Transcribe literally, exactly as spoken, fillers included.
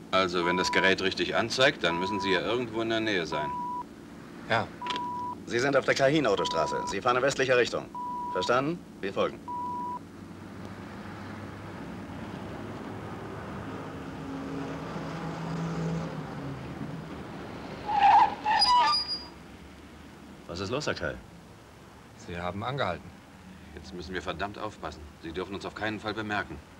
Also, wenn das Gerät richtig anzeigt, dann müssen Sie ja irgendwo in der Nähe sein. Ja. Sie sind auf der Kahin-Autostraße. Sie fahren in westlicher Richtung. Verstanden? Wir folgen. Was ist los, Herr Kai? Sie haben angehalten. Jetzt müssen wir verdammt aufpassen. Sie dürfen uns auf keinen Fall bemerken.